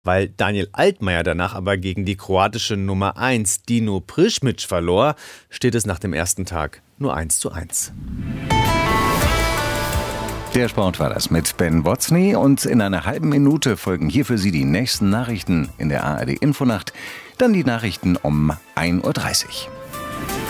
Weil Daniel Altmaier danach aber gegen die kroatische Nummer 1 Dino Prischmic verlor, steht es nach dem ersten Tag nur 1:1. Der Sport war das mit Ben Botzny und in einer halben Minute folgen hier für Sie die nächsten Nachrichten in der ARD Infonacht, dann die Nachrichten um 1:30 Uhr.